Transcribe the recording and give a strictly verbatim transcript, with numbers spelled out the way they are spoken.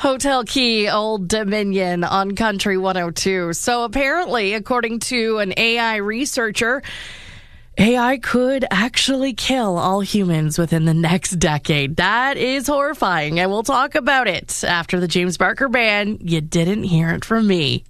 Hotel Key, Old Dominion on Country one oh two. So apparently, according to an A I researcher, A I could actually kill all humans within the next decade. That is horrifying, and we'll talk about it after the James Barker Band. You didn't hear it from me.